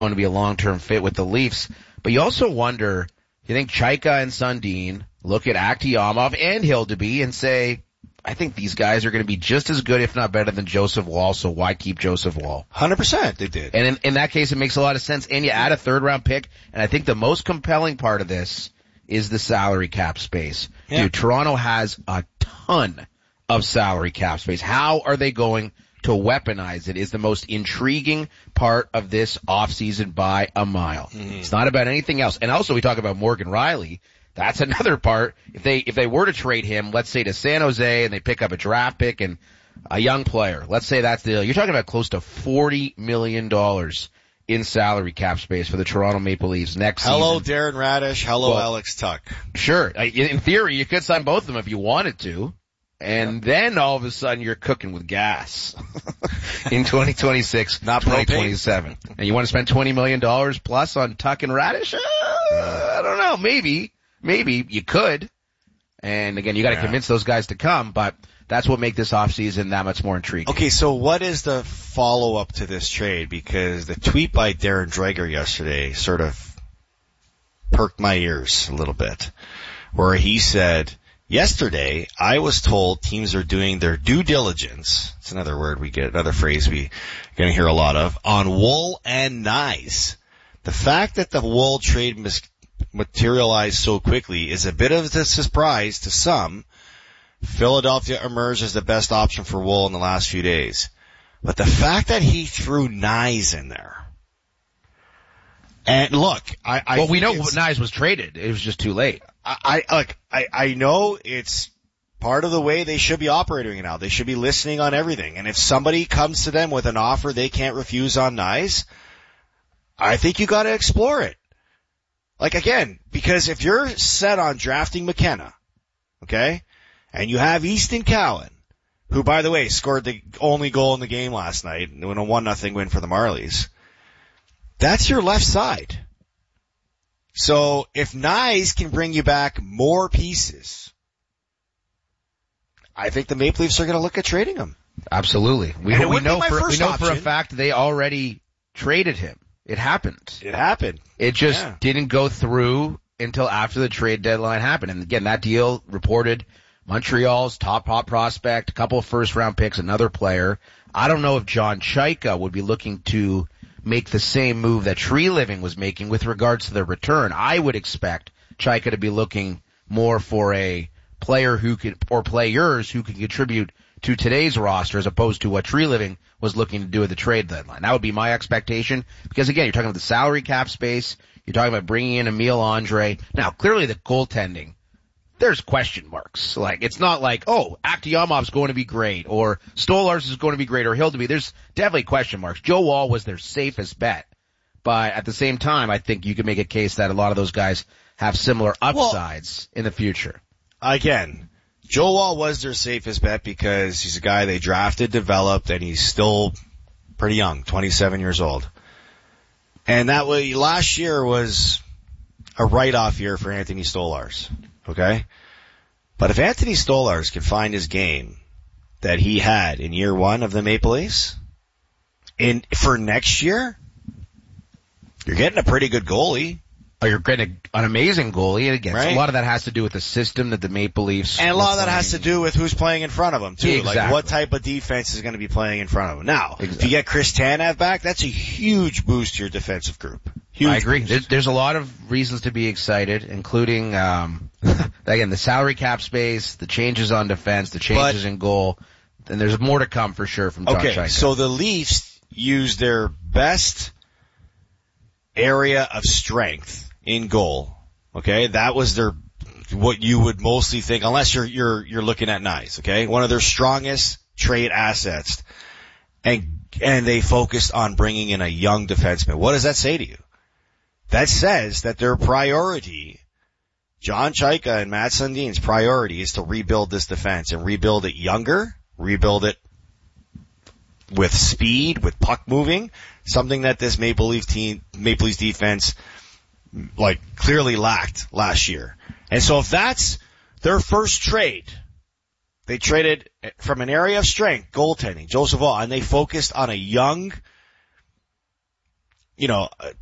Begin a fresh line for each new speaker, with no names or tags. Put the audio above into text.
going to be a long-term fit with the Leafs. But you also wonder, you think Chaika and Sundin look at Akhtiamov and Hildeby and say, I think these guys are going to be just as good, if not better, than Joseph Woll, so why keep Joseph Woll?
100% they did.
And in that case, it makes a lot of sense. And you add a third-round pick, and I think the most compelling part of this is the salary cap space.
Yeah.
Dude, Toronto has a ton of salary cap space. How are they going to weaponize it is the most intriguing part of this offseason by a mile. Mm-hmm. It's not about anything else. And also we talk about Morgan Rielly. That's another part. If they were to trade him, let's say to San Jose, and they pick up a draft pick and a young player, let's say that's the deal. You're talking about close to $40 million in salary cap space for the Toronto Maple Leafs next season.
Hello, Darren Radish. Hello, Alex Tuck.
Sure. In theory, you could sign both of them if you wanted to. And then all of a sudden you're cooking with gas in 2026,
not
2027. And you want to spend $20 million plus on Tuck and Radish? I don't know. Maybe you could. And again, you got to convince those guys to come, but that's what makes this offseason that much more intriguing.
Okay, so what is the follow-up to this trade? Because the tweet by Darren Dreger yesterday sort of perked my ears a little bit, where he said, yesterday, I was told teams are doing their due diligence. It's another word we get, another phrase we're going to hear a lot of, on Woll and Knies. The fact that the Woll trade materialized so quickly is a bit of a surprise to some. Philadelphia emerged as the best option for Woll in the last few days. But the fact that he threw Knies in there. And look,
we know Knies was traded. It was just too late.
I know it's part of the way they should be operating now. They should be listening on everything. And if somebody comes to them with an offer they can't refuse on Knies, I think you got to explore it. Like again, because if you're set on drafting McKenna, okay, and you have Easton Cowan, who by the way scored the only goal in the game last night in a 1-0 win for the Marlies, that's your left side. So if Knies can bring you back more pieces, I think the Maple Leafs are going to look at trading him.
Absolutely. We know for a fact they already traded him. It happened. It just didn't go through until after the trade deadline happened. And again, that deal reported Montreal's top prospect, a couple of first-round picks, another player. I don't know if John Chaika would be looking to make the same move that Tree Living was making with regards to the return. I would expect Chaika to be looking more for a player or players who can contribute to today's roster as opposed to what Tree Living was looking to do at the trade deadline. That would be my expectation because again, you're talking about the salary cap space. You're talking about bringing in Emile Andre. Now, clearly the goaltending, there's question marks. Like, it's not like, oh, Akhtiamov's going to be great or Stolarz is going to be great or Hildeby. There's definitely question marks. Joe Woll was their safest bet. But at the same time, I think you can make a case that a lot of those guys have similar upsides in the future.
Again, Joe Woll was their safest bet because he's a guy they drafted, developed, and he's still pretty young, 27 years old. And that way, last year was a write-off year for Anthony Stolarz. Okay? But if Anthony Stolarz can find his game that he had in year one of the Maple Leafs, for next year, you're getting a pretty good goalie.
Oh, you're getting an amazing goalie. And again, a lot of that has to do with the system that the Maple Leafs
and a lot of that has to do with who's playing in front of them, too.
Exactly.
Like, what type of defense is going to be playing in front of them. Now, if you get Chris Tanev back, that's a huge boost to your defensive group. Huge
I agree. There's a lot of reasons to be excited, including, again, the salary cap space, the changes on defense, the changes in goal. And there's more to come for sure from John Chaika.
Okay, so the Leafs use their best area of strength in goal. Okay, that was what you would mostly think, unless you're looking at Knies. Okay, one of their strongest trade assets, and they focused on bringing in a young defenseman. What does that say to you? That says that their priority, John Chaika and Matt Sundin's priority, is to rebuild this defense and rebuild it younger, rebuild it with speed, with puck moving, something that this Maple Leafs defense clearly lacked last year. And so if that's their first trade, they traded from an area of strength, goaltending, Joseph Woll, and they focused on a young you know,